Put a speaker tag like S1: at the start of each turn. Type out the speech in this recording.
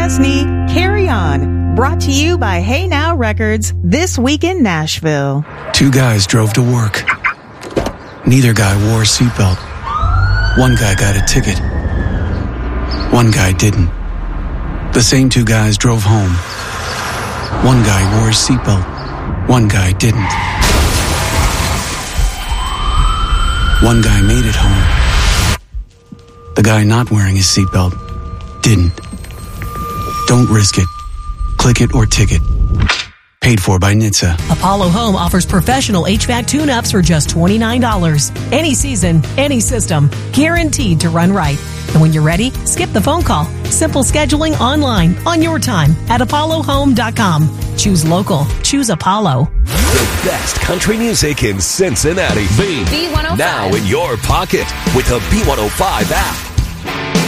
S1: Chesney, Carry On. Brought to you by Hey Now Records, this week in Nashville.
S2: Two guys drove to work. Neither guy wore a seatbelt. One guy got a ticket. One guy didn't. The same two guys drove home. One guy wore his seatbelt. One guy didn't. One guy made it home. The guy not wearing his seatbelt didn't. Don't risk it. Click it or ticket. Paid for by NHTSA.
S3: Apollo Home offers professional HVAC tune-ups for just $29. Any season, any system, guaranteed to run right. And when you're ready, skip the phone call. Simple scheduling online, on your time, at ApolloHome.com. Choose local. Choose Apollo.
S4: The best country music in Cincinnati. B105. Now in your pocket with the B105 app.